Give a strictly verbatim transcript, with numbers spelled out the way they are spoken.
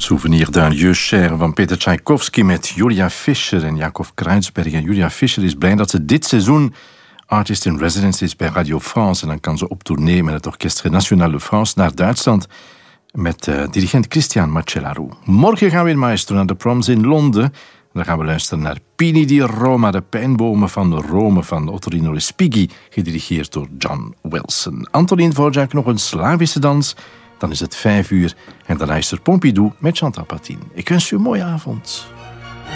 Souvenir d'un lieu cher van Peter Tchaikovsky met Julia Fischer en Jacob Kreutzberg. En Julia Fischer is blij dat ze dit seizoen artist in residence is bij Radio France. En dan kan ze op tournee met het Orchestre National de France naar Duitsland met uh, dirigent Christian Macellaro. Morgen gaan we in Maestro naar de Proms in Londen. Dan gaan we luisteren naar Pini di Roma, de pijnbomen van Rome van Ottorino Respighi, gedirigeerd door John Wilson. Antonin Dvorak nog een Slavische dans. Dan is het vijf uur en daarna is er Pompidou met Chantal Patin. Ik wens u een mooie avond.